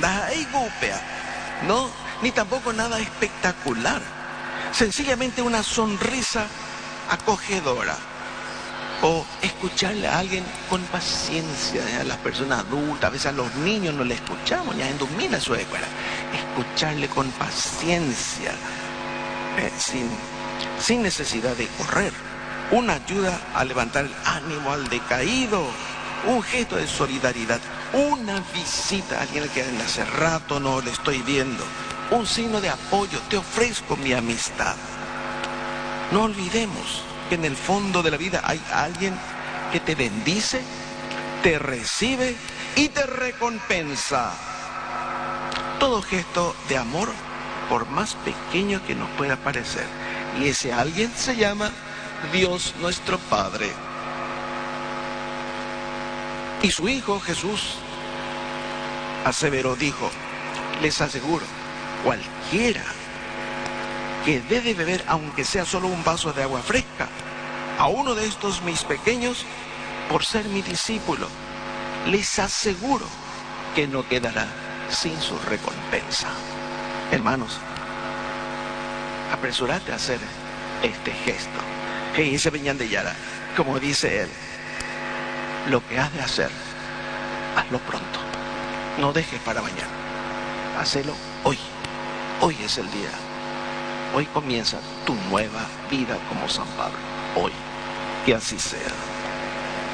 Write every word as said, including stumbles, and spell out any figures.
nada gupea, no, ni tampoco nada espectacular. Sencillamente una sonrisa acogedora. O escucharle a alguien con paciencia, ¿eh? A las personas adultas, a veces a los niños no le escuchamos, ya en domina su escuela. Escucharle con paciencia, eh, sin, sin necesidad de correr. Una ayuda a levantar el ánimo al decaído, un gesto de solidaridad, una visita a alguien que hace rato no le estoy viendo, un signo de apoyo, te ofrezco mi amistad. No olvidemos que en el fondo de la vida hay alguien que te bendice, te recibe y te recompensa. Todo gesto de amor, por más pequeño que nos pueda parecer, y ese alguien se llama Dios nuestro Padre. Y su Hijo Jesús aseveró, dijo, les aseguro, cualquiera que dé de beber, aunque sea solo un vaso de agua fresca, a uno de estos mis pequeños, por ser mi discípulo, les aseguro que no quedará sin su recompensa. Hermanos, apresúrate a hacer este gesto. Y dice Beñán de Yara, como dice él, lo que has de hacer, hazlo pronto. No dejes para mañana. Hacelo hoy. Hoy es el día. Hoy comienza tu nueva vida como San Pablo. Hoy. Que así sea.